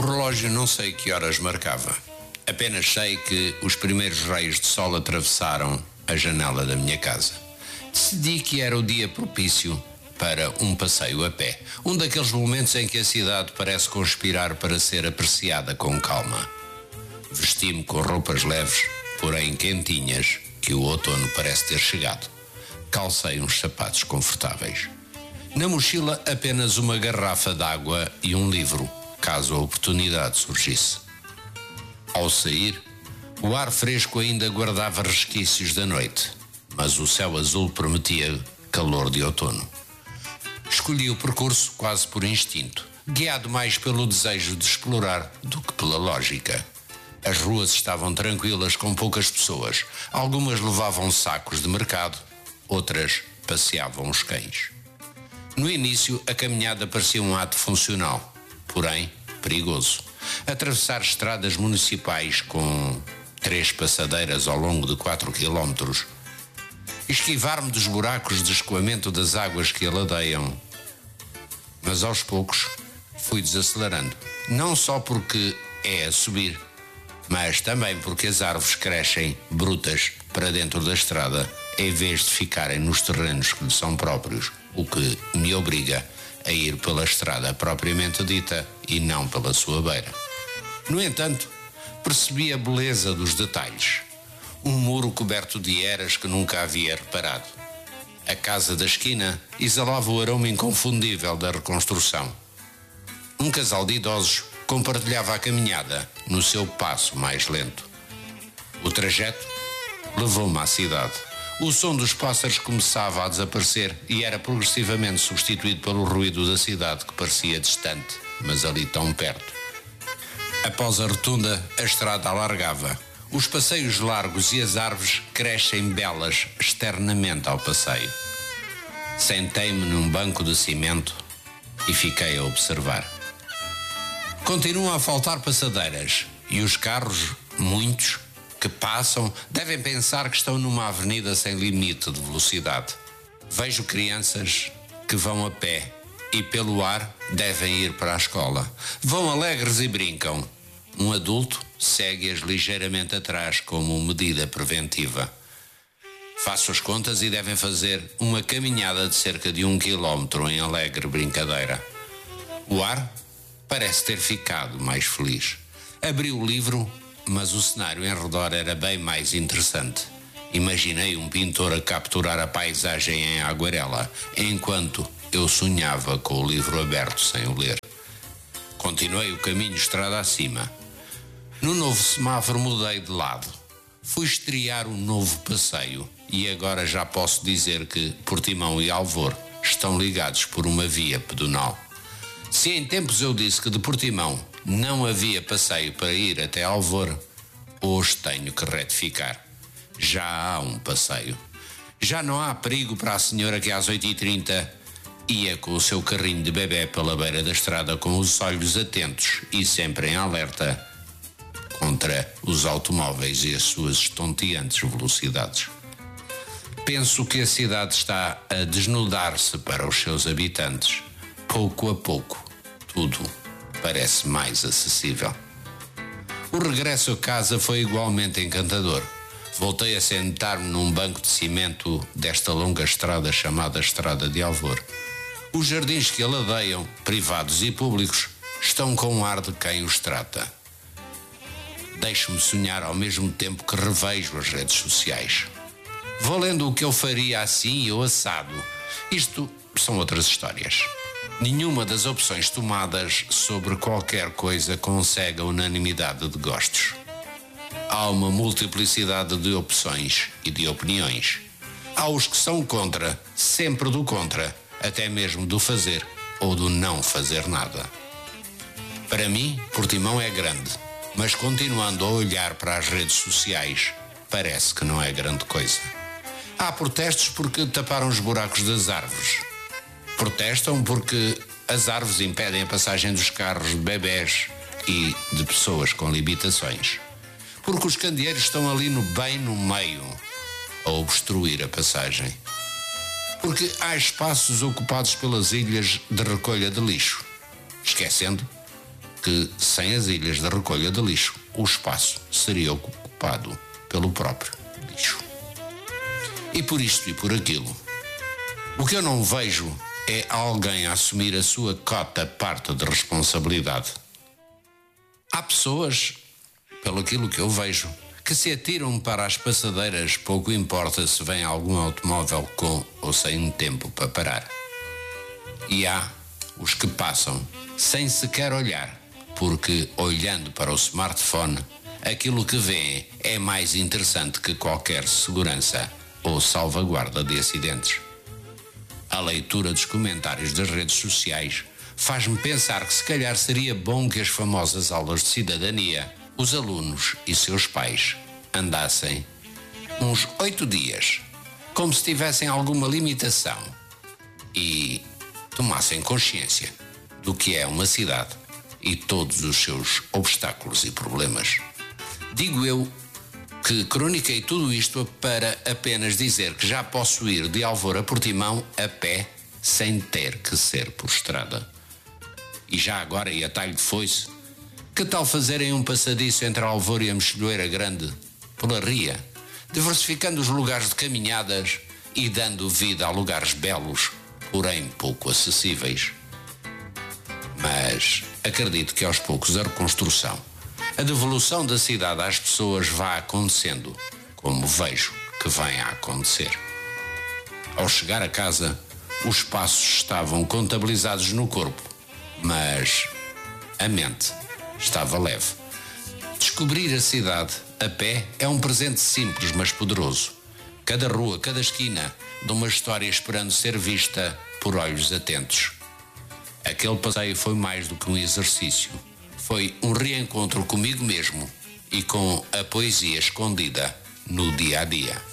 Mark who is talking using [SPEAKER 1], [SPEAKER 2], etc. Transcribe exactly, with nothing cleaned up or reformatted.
[SPEAKER 1] relógio não sei que horas marcava. Apenas sei que os primeiros raios de sol atravessaram a janela da minha casa. Decidi que era o dia propício para um passeio a pé. Um daqueles momentos em que a cidade parece conspirar para ser apreciada com calma. Vesti-me com roupas leves, porém quentinhas, que o outono parece ter chegado. Calcei uns sapatos confortáveis. Na mochila apenas uma garrafa d'água e um livro, caso a oportunidade surgisse. Ao sair, o ar fresco ainda guardava resquícios da noite, mas o céu azul prometia calor de outono. Escolhi o percurso quase por instinto, guiado mais pelo desejo de explorar do que pela lógica. As ruas estavam tranquilas com poucas pessoas. Algumas levavam sacos de mercado, outras passeavam os cães. No início, a caminhada parecia um ato funcional, porém perigoso. Atravessar estradas municipais com três passadeiras ao longo de quatro quilómetros, esquivar-me dos buracos de escoamento das águas que a ladeiam. Mas aos poucos fui desacelerando, não só porque é a subir, mas também porque as árvores crescem brutas para dentro da estrada, em vez de ficarem nos terrenos que lhe são próprios, o que me obriga a ir pela estrada propriamente dita e não pela sua beira. No entanto, percebi a beleza dos detalhes. Um muro coberto de eras que nunca havia reparado. A casa da esquina exalava o aroma inconfundível da reconstrução. Um casal de idosos compartilhava a caminhada no seu passo mais lento. O trajeto levou-me à cidade. O som dos pássaros começava a desaparecer e era progressivamente substituído pelo ruído da cidade que parecia distante, mas ali tão perto. Após a rotunda, a estrada alargava. Os passeios largos e as árvores crescem belas externamente ao passeio. Sentei-me num banco de cimento e fiquei a observar. Continuam a faltar passadeiras e os carros, muitos, que passam, devem pensar que estão numa avenida sem limite de velocidade. Vejo crianças que vão a pé e pelo ar devem ir para a escola. Vão alegres e brincam. Um adulto segue-as ligeiramente atrás como medida preventiva. Faço as contas e devem fazer uma caminhada de cerca de um quilómetro em alegre brincadeira. O ar parece ter ficado mais feliz. Abri o livro, mas o cenário em redor era bem mais interessante. Imaginei um pintor a capturar a paisagem em aguarela, enquanto eu sonhava com o livro aberto sem o ler. Continuei o caminho estrada acima. No novo semáforo mudei de lado. Fui estrear um novo passeio e agora já posso dizer que Portimão e Alvor estão ligados por uma via pedonal. Se em tempos eu disse que de Portimão não havia passeio para ir até Alvor, hoje tenho que retificar. Já há um passeio. Já não há perigo para a senhora que às oito e trinta ia com o seu carrinho de bebé pela beira da estrada com os olhos atentos e sempre em alerta contra os automóveis e as suas estonteantes velocidades. Penso que a cidade está a desnudar-se para os seus habitantes. Pouco a pouco, tudo parece mais acessível. O regresso a casa foi igualmente encantador. Voltei a sentar-me num banco de cimento desta longa estrada chamada Estrada de Alvor. Os jardins que a ladeiam, privados e públicos, estão com um ar de quem os trata. Deixo-me sonhar ao mesmo tempo que revejo as redes sociais. Vou lendo o que eu faria assim ou assado. Isto são outras histórias. Nenhuma das opções tomadas sobre qualquer coisa consegue a unanimidade de gostos. Há uma multiplicidade de opções e de opiniões. Há os que são contra, sempre do contra, até mesmo do fazer ou do não fazer nada. Para mim, Portimão é grande, mas continuando a olhar para as redes sociais, parece que não é grande coisa. Há protestos porque taparam os buracos das árvores. Protestam porque as árvores impedem a passagem dos carros de bebés e de pessoas com limitações. Porque os candeeiros estão ali no bem no meio, a obstruir a passagem. Porque há espaços ocupados pelas ilhas de recolha de lixo, esquecendo que, sem as ilhas de recolha de lixo, o espaço seria ocupado pelo próprio lixo. E por isto e por aquilo, o que eu não vejo é alguém assumir a sua cota parte de responsabilidade. Há pessoas, pelo aquilo que eu vejo, que se atiram para as passadeiras, pouco importa se vem algum automóvel com ou sem tempo para parar. E há os que passam sem sequer olhar, porque olhando para o smartphone, aquilo que vêem é mais interessante que qualquer segurança ou salvaguarda de acidentes. A leitura dos comentários das redes sociais faz-me pensar que se calhar seria bom que as famosas aulas de cidadania, os alunos e seus pais andassem uns oito dias, como se tivessem alguma limitação, e tomassem consciência do que é uma cidade e todos os seus obstáculos e problemas. Digo eu que croniquei tudo isto para apenas dizer que já posso ir de Alvor a Portimão a pé sem ter que ser por estrada. E já agora, e a talho de foice, que tal fazerem um passadiço entre Alvor e a Mexilhoeira Grande, pela ria, diversificando os lugares de caminhadas e dando vida a lugares belos, porém pouco acessíveis? Mas acredito que aos poucos a reconstrução, a devolução da cidade às pessoas vá acontecendo, como vejo que vem a acontecer. Ao chegar a casa, os passos estavam contabilizados no corpo, mas a mente estava leve. Descobrir a cidade a pé é um presente simples, mas poderoso. Cada rua, cada esquina de uma história esperando ser vista por olhos atentos. Aquele passeio foi mais do que um exercício. Foi um reencontro comigo mesmo e com a poesia escondida no dia a dia.